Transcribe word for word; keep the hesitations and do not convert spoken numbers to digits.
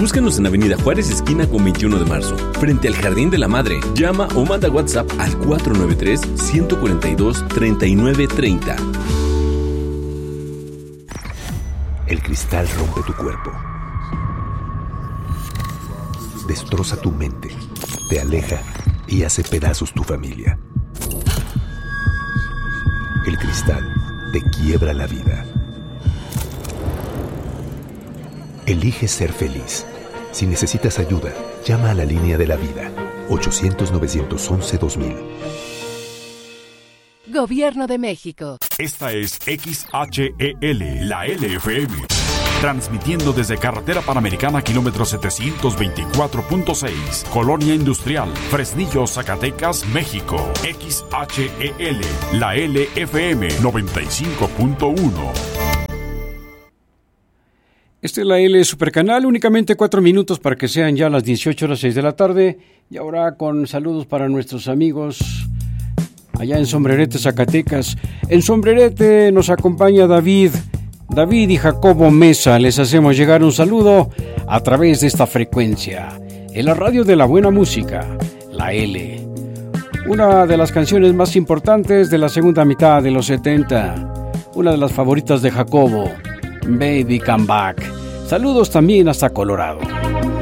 Búscanos en Avenida Juárez, esquina con veintiuno de marzo, frente al Jardín de la Madre. Llama o manda WhatsApp al cuatro nueve tres, uno cuatro dos, tres nueve tres cero. El cristal rompe tu cuerpo, destroza tu mente, te aleja y hace pedazos tu familia. El cristal te quiebra la vida. Elige ser feliz. Si necesitas ayuda, llama a la línea de la vida, ochocientos, novecientos once, dos mil. Gobierno de México. Esta es X H E L, la L F M. Transmitiendo desde Carretera Panamericana, kilómetro setecientos veinticuatro punto seis, Colonia Industrial, Fresnillo, Zacatecas, México. X H E L, la L F M noventa y cinco punto uno. Esta es la L Supercanal, únicamente cuatro minutos para que sean ya las dieciocho horas seis de la tarde. Y ahora con saludos para nuestros amigos allá en Sombrerete, Zacatecas. En Sombrerete nos acompaña David. David y Jacobo Mesa, les hacemos llegar un saludo a través de esta frecuencia, en la radio de la buena música, la L. Una de las canciones más importantes de la segunda mitad de los setenta, una de las favoritas de Jacobo, Baby Come Back. Saludos también hasta Colorado.